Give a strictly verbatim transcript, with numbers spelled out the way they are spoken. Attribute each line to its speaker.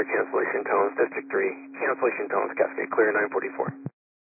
Speaker 1: cancellation tones, District three, cancellation tones, Cascade Clear nine forty-four.